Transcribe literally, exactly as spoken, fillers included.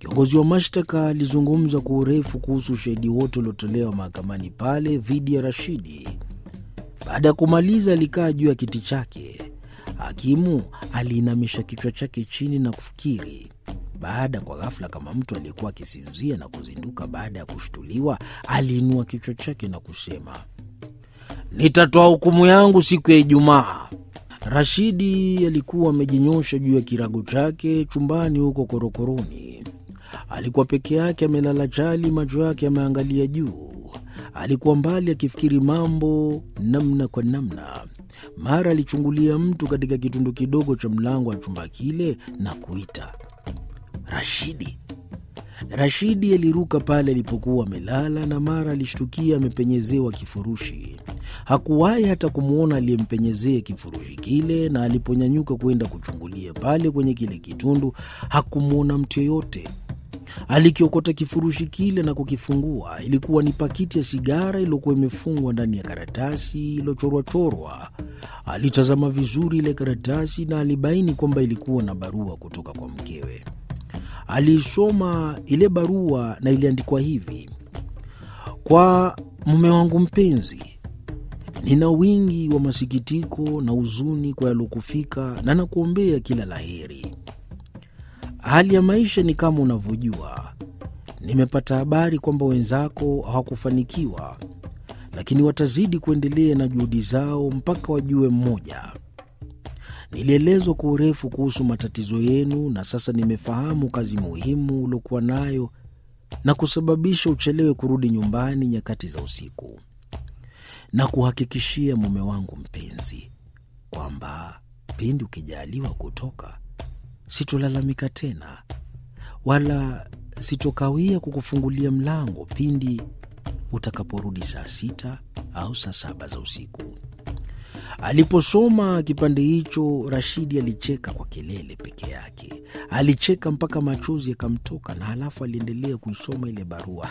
Kiongozi wa mashtaka alizungumza kwa urefu kuhusu ushahidi wote uliotolewa mahakamani pale dhidi ya Rashidi. Baada ya kumaliza, alikaa juu ya kiti chake. Hakimu aliinamisha kichwa chake chini na kufikiri. Baada kwa ghafla, kama mtu aliyekuwa akisinzia na kuzinduka baada ya kushtuliwa, aliinua kichwa chake na kusema, "Nitatoa hukumu yangu siku ya Ijumaa." Rashidi alikuwa amejinyosha juu ya kirago chake chumbani huko korokoroni. Alikuwa peke yake, amelala chali, macho yake yameangalia juu. Alikuwa mbali akifikiri mambo namna kwa namna. Mara alichungulia mtu katika kitundu kidogo cha mlango wa chumba kile na kuita, "Rashidi!" Rashidi aliruka pale alipokuwa amelala na mara alishtukia amepenyezewa kifurushi. Hakuwahi hata kumwona aliyempenyezea kifurushi kile, na aliponyanyuka kwenda kuchungulia pale kwenye kile kitundu hakumwona mtu yeyote. Alikiokota kifurushi kile na kukifungua. Ilikuwa ni pakiti ya sigara iliyokuwa imefungwa ndani ya karatasi iliyochorwachorwa. Alitazama vizuri ile karatasi na alibaini kwamba ilikuwa na barua kutoka kwa mkewe. Alisoma ile barua na iliandikwa hivi: "Kwa mume wangu mpenzi, nina wingi wa masikitiko na huzuni kwa yalokufika na nakuombea kila laheri. Hali ya maisha ni kama unavyojua. Nimepata habari kwamba wenzako hawakufanikiwa, lakini watazidi kuendelea na juhudi zao mpaka wajue mmoja. Nilielezwa kwa urefu kuhusu matatizo yenu, na sasa nimefahamu kazi muhimu uliokuwa nayo na kusababisha uchelewe kurudi nyumbani nyakati za usiku. Na kuhakikishia mume wangu mpenzi kwamba pindi ukijaliwa kutoka, sitolalamika tena, wala sitokawia kukufungulia mlango pindi utakaporudi saa sita au saa saba za usiku." Aliposoma kipande hicho, Rashidi alicheka kwa kelele peke yake. Alicheka mpaka machozi yakamtoka, na halafu aliendelea kuisoma ile barua.